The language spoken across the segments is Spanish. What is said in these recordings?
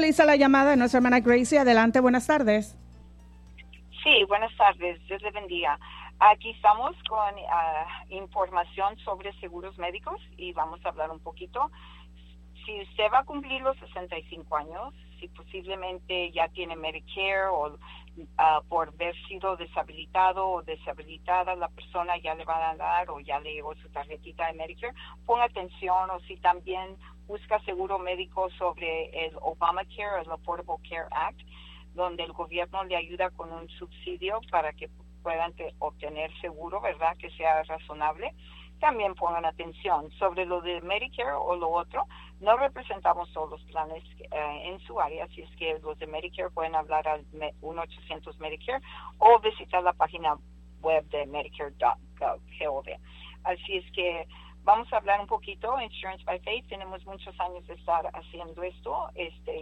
finaliza la llamada de nuestra hermana Gracie. Adelante, buenas tardes. Sí, buenas tardes. Dios le bendiga. Aquí estamos con información sobre seguros médicos y vamos a hablar un poquito. Si usted va a cumplir los 65 años, si posiblemente ya tiene Medicare o por haber sido deshabilitado o deshabilitada, la persona ya le va a dar o ya le llegó su tarjetita de Medicare, ponga atención. O si también busca seguro médico sobre el Obamacare, el Affordable Care Act, donde el gobierno le ayuda con un subsidio para que puedan obtener seguro, ¿verdad?, que sea razonable. También pongan atención sobre lo de Medicare o lo otro. No representamos todos los planes en su área, así es que los de Medicare pueden hablar al 1-800-Medicare o visitar la página web de Medicare.gov. Así es que vamos a hablar un poquito. Insurance by Faith, tenemos muchos años de estar haciendo esto.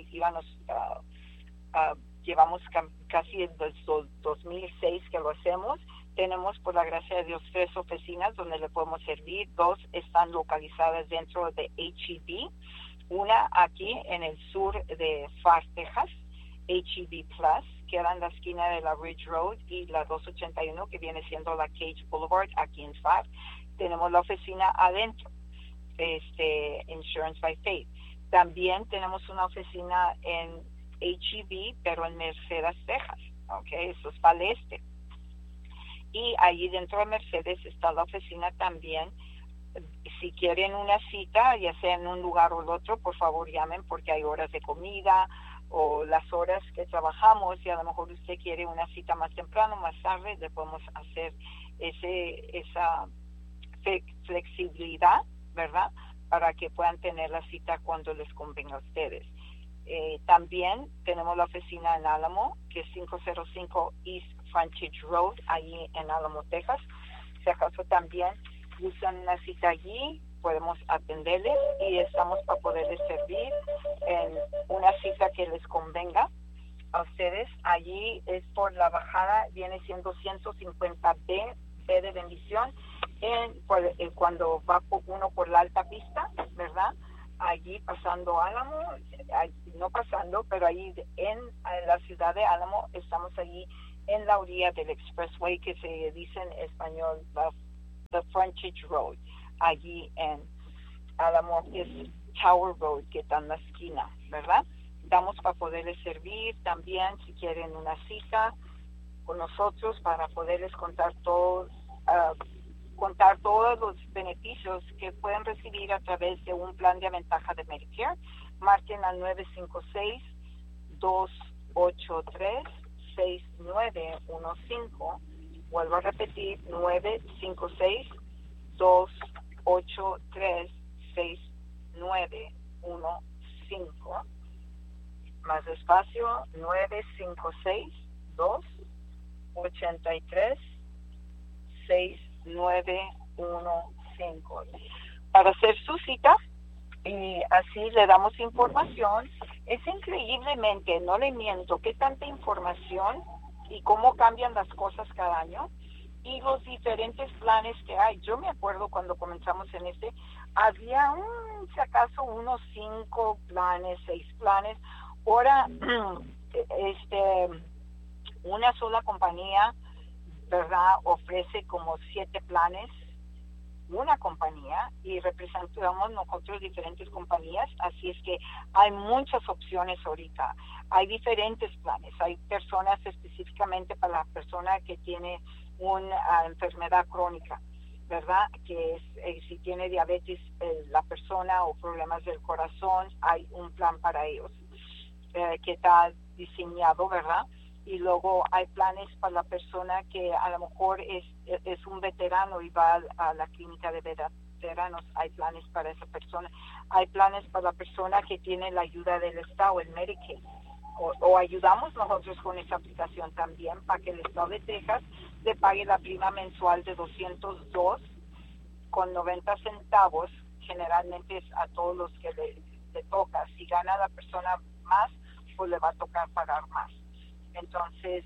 Llevamos casi desde 2006 que lo hacemos. Tenemos, por la gracia de Dios, 3 oficinas donde le podemos servir. 2 están localizadas dentro de H-E-B. Una aquí en el sur de Pharr, Texas, H-E-B Plus, queda en la esquina de la Ridge Road y la 281, que viene siendo la Cage Boulevard, aquí en Pharr. Tenemos la oficina adentro, Insurance by Faith. También tenemos una oficina en H-E-B, pero en Mercedes, Texas. Okay, eso es para el este. Y allí dentro de Mercedes está la oficina también. Si quieren una cita, ya sea en un lugar o el otro, por favor llamen, porque hay horas de comida o las horas que trabajamos, y a lo mejor usted quiere una cita más temprano, más tarde, le podemos hacer esa flexibilidad, ¿verdad?, para que puedan tener la cita cuando les convenga a ustedes. También tenemos la oficina en Álamo, que es 505 East Frontage Road, allí en Álamo, Texas. Si acaso también buscan una cita allí, podemos atenderles y estamos para poderles servir en una cita que les convenga a ustedes. Allí es por la bajada, viene siendo 150B, B de bendición, cuando va uno por la alta pista, ¿verdad?, allí pasando Álamo, no pasando, pero ahí en la ciudad de Álamo, estamos allí en la orilla del Expressway, que se dice en español the Frontage Road, allí en Álamo, es Tower Road, que está en la esquina, ¿verdad? Damos para poderles servir también, si quieren una cita con nosotros, para poderles contar todos los beneficios que pueden recibir a través de un plan de ventaja de Medicare. Marquen al 956-283-6915. Vuelvo a repetir, 956-283-6915. Más despacio, 956-283-6915. Para hacer su cita, y así le damos información. Es increíblemente, no le miento, qué tanta información y cómo cambian las cosas cada año y los diferentes planes que hay. Yo me acuerdo cuando comenzamos en había si acaso unos 5 planes, 6 planes. Ahora una sola compañía, ¿verdad?, ofrece como 7 planes, una compañía, y representamos nosotros diferentes compañías, así es que hay muchas opciones ahorita. Hay diferentes planes, hay personas específicamente para la persona que tiene una enfermedad crónica, ¿verdad?, que es si tiene diabetes la persona o problemas del corazón, hay un plan para ellos que está diseñado, ¿verdad? Y luego hay planes para la persona que a lo mejor es un veterano y va a la clínica de veteranos. Hay planes para esa persona. Hay planes para la persona que tiene la ayuda del Estado, el Medicaid. O ayudamos nosotros con esa aplicación también para que el Estado de Texas le pague la prima mensual de $202.90. Generalmente es a todos los que le toca. Si gana la persona más, pues le va a tocar pagar más. Entonces,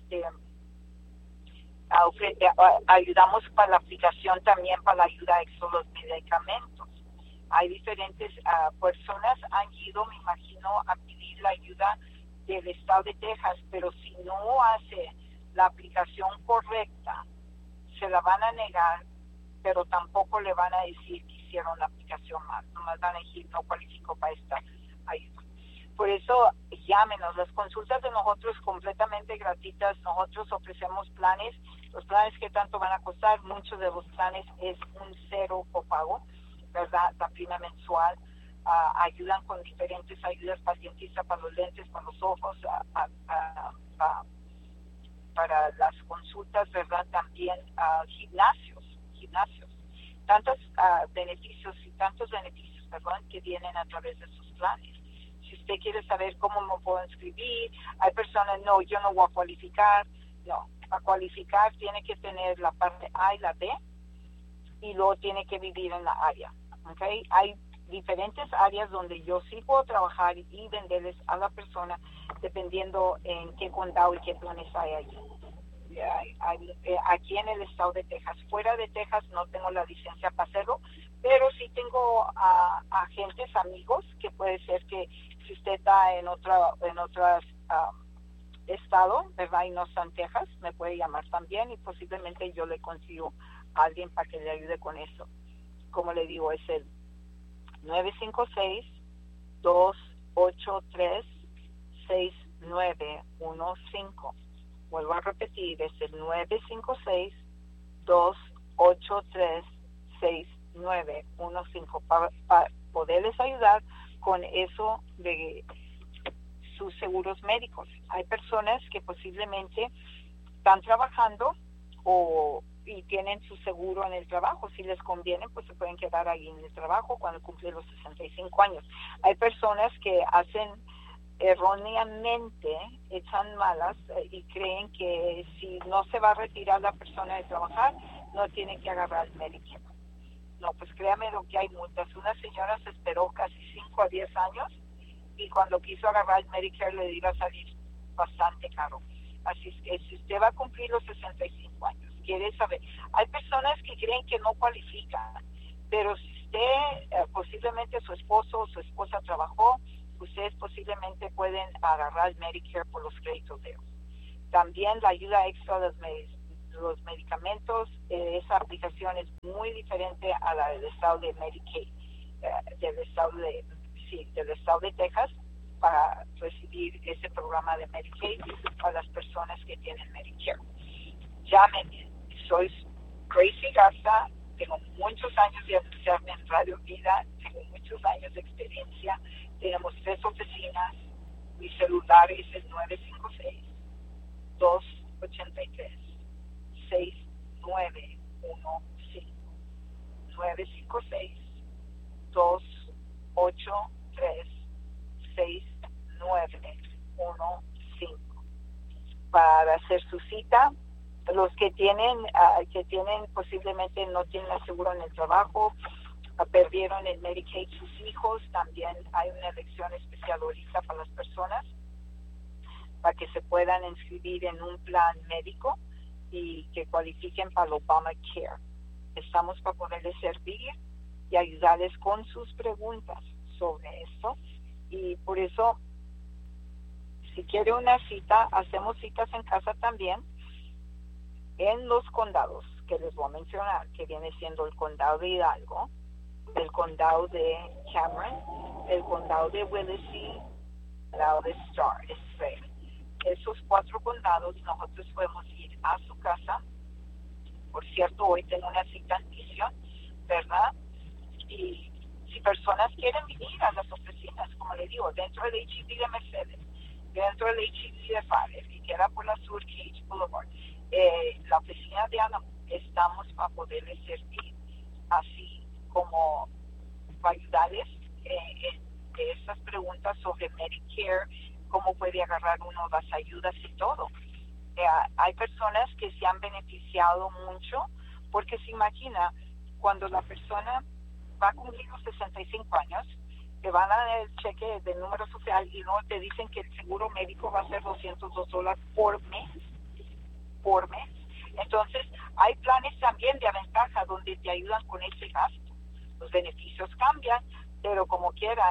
ayudamos para la aplicación también para la ayuda extra los medicamentos. Hay diferentes personas han ido, me imagino, a pedir la ayuda del estado de Texas, pero si no hace la aplicación correcta, se la van a negar, pero tampoco le van a decir que hicieron la aplicación mal, nomás van a decir no cualificó para esta ayuda. Por eso llámenos, las consultas de nosotros completamente gratuitas, nosotros ofrecemos planes, los planes que tanto van a costar, muchos de los planes es un cero copago, ¿verdad? La prima mensual, ayudan con diferentes ayudas para dentista, para los lentes, para los ojos, para las consultas, ¿verdad? También gimnasios, tantos beneficios y tantos beneficios, ¿verdad? Que vienen a través de sus planes. Si usted quiere saber cómo me puedo inscribir, hay personas, no, yo no voy a cualificar. No, a cualificar tiene que tener la parte A y la B y luego tiene que vivir en la área, ¿ok? Hay diferentes áreas donde yo sí puedo trabajar y venderles a la persona dependiendo en qué condado y qué planes hay allí. Aquí en el estado de Texas, fuera de Texas no tengo la licencia para hacerlo, pero sí tengo agentes, amigos, que puede ser que si usted está en otro estado, ¿verdad? Y no está en Texas, me puede llamar también y posiblemente yo le consigo a alguien para que le ayude con eso. Como le digo, es el 956-283-6915. Vuelvo a repetir, es el 956-283-6915 para poderles ayudar con eso de sus seguros médicos. Hay personas que posiblemente están trabajando y tienen su seguro en el trabajo. Si les conviene, pues se pueden quedar ahí en el trabajo cuando cumplen los 65 años. Hay personas que hacen erróneamente, echan malas y creen que si no se va a retirar la persona de trabajar, no tienen que agarrar el Medicare. No, pues créame lo que hay multas. Una señora se esperó casi 5 a 10 años y cuando quiso agarrar el Medicare le iba a salir bastante caro. Así es que si usted va a cumplir los 65 años, quiere saber, hay personas que creen que no cualifican, pero si usted, posiblemente su esposo o su esposa trabajó, ustedes posiblemente pueden agarrar el Medicare por los créditos de ellos. También la ayuda extra de los medicamentos, esa aplicación es muy diferente a la del estado de Medicaid, del estado de Texas, para recibir ese programa de Medicaid para las personas que tienen Medicare. Llámenme, soy Gracie Garza, tengo muchos años de anunciarme en Radio Vida, tengo muchos años de experiencia, tenemos 3 oficinas, mi celular es el 956-283-6915, 956-283-6915. Para hacer su cita, los que tienen posiblemente no tienen seguro en el trabajo, perdieron el Medicaid sus hijos, también hay una elección especial ahorita para las personas para que se puedan inscribir en un plan médico y que cualifiquen para el Obamacare. Estamos para poderles servir y ayudarles con sus preguntas sobre esto, y por eso si quiere una cita, hacemos citas en casa también en los condados que les voy a mencionar, que viene siendo el condado de Hidalgo, el condado de Cameron, el condado de Willacy, el condado de Starr. Esos 4 condados nosotros podemos ir a su casa. Por cierto, hoy tengo una cita en Mission, ¿verdad? Y si personas quieren venir a las oficinas, como le digo, dentro del H-E-B de Mercedes, dentro del H-E-B de Fares, que queda por la Sur Cage Boulevard, la oficina de Ana, estamos para poderles servir, así como para ayudarles en estas preguntas sobre Medicare, cómo puede agarrar uno las ayudas y todo. Hay personas que se han beneficiado mucho, porque se imagina, cuando la persona va a cumplir los 65 años, te van a dar el cheque del número social y luego te dicen que el seguro médico va a ser $202 por mes. Entonces, hay planes también de ventaja donde te ayudan con ese gasto. Los beneficios cambian, pero como quiera, es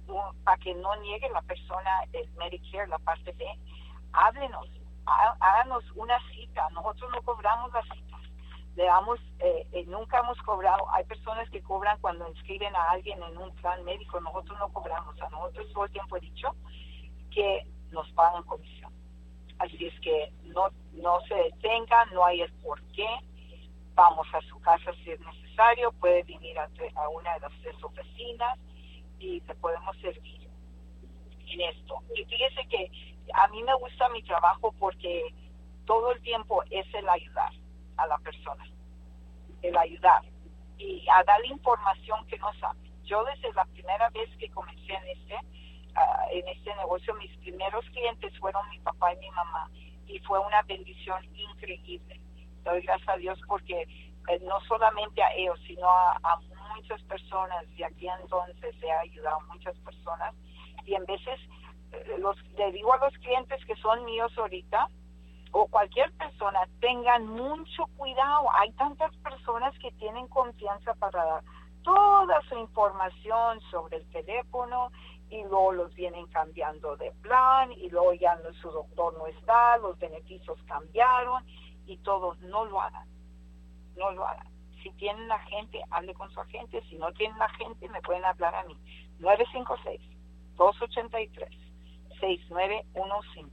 para que no niegue la persona el Medicare, la parte B, háblenos, háganos una cita. Nosotros no cobramos las citas, le damos, nunca hemos cobrado. Hay personas que cobran cuando inscriben a alguien en un plan médico. Nosotros no cobramos. A nosotros todo el tiempo he dicho que nos pagan comisión. Así es que no se detengan, no hay el por qué. Vamos a su casa si es necesario, puede venir a una de las 3 oficinas y te podemos servir en esto. Y fíjese que a mí me gusta mi trabajo porque todo el tiempo es el ayudar a la persona, el ayudar y a darle información que no sabe. Yo desde la primera vez que comencé en este negocio, mis primeros clientes fueron mi papá y mi mamá, y fue una bendición increíble. Doy gracias a Dios porque no solamente a ellos, sino a muchas personas, y aquí entonces he ayudado a muchas personas, y en veces le digo a los clientes que son míos ahorita, o cualquier persona, tengan mucho cuidado. Hay tantas personas que tienen confianza para dar toda su información sobre el teléfono, y luego los vienen cambiando de plan, y luego ya su doctor no está, los beneficios cambiaron, y todo. No lo hagan, no lo hagan. Si tienen agente, hable con su agente. Si no tienen agente, me pueden hablar a mí. 956-283-6915.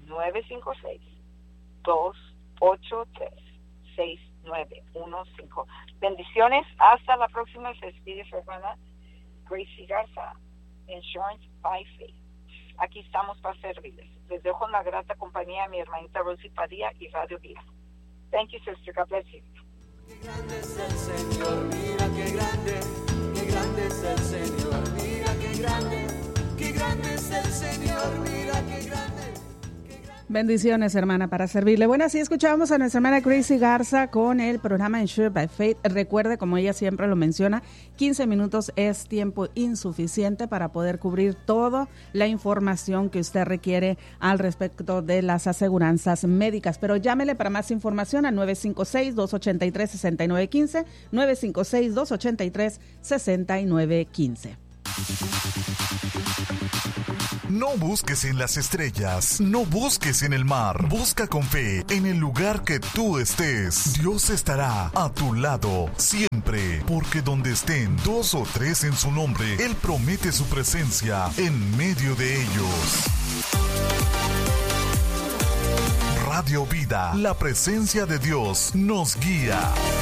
956-283-6915. Bendiciones. Hasta la próxima. Se despide su hermana Gracie Garza, Insurance by Faith. Aquí estamos para servirles. Les dejo en la grata compañía de mi hermanita Rosy Padilla y Radio Vida. Thank you, sister. God bless you. Qué grande es el Señor, mira qué grande es el Señor, mira qué grande es el Señor, mira qué grande. Bendiciones, hermana, para servirle. Bueno, así escuchábamos a nuestra hermana Gracie Garza con el programa Insured by Faith. Recuerde, como ella siempre lo menciona, 15 minutos es tiempo insuficiente para poder cubrir toda la información que usted requiere al respecto de las aseguranzas médicas. Pero llámele para más información a 956-283-6915, 956-283-6915. No busques en las estrellas, no busques en el mar, busca con fe en el lugar que tú estés. Dios estará a tu lado siempre, porque donde estén 2 o 3 en su nombre, Él promete su presencia en medio de ellos. Radio Vida, la presencia de Dios nos guía.